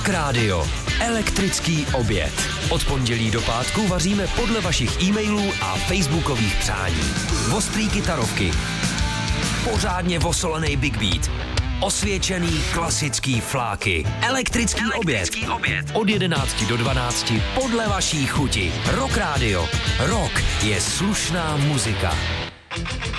Radio. Elektrický oběd. Od pondělí do pátku vaříme podle vašich e-mailů a facebookových přání. Ostrý kytarovky. Pořádně vosolený big beat. Osvědčený klasický fláky. Elektrický oběd. Od 11 do 12 podle vaší chuti. Rock Radio. Rock je slušná muzika.